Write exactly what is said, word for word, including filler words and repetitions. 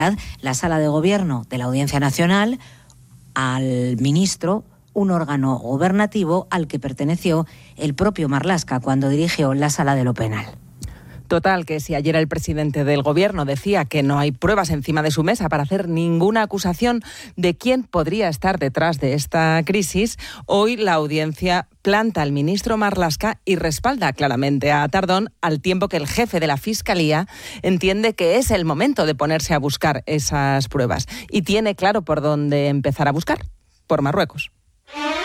la Sala de Gobierno de la Audiencia Nacional al ministro, un órgano gubernativo al que perteneció el propio Marlaska cuando dirigió la Sala de lo Penal. Total, que si ayer el presidente del Gobierno decía que no hay pruebas encima de su mesa para hacer ninguna acusación de quién podría estar detrás de esta crisis, hoy la audiencia planta al ministro Marlaska y respalda claramente a Tardón, al tiempo que el jefe de la Fiscalía entiende que es el momento de ponerse a buscar esas pruebas y tiene claro por dónde empezar a buscar: por Marruecos.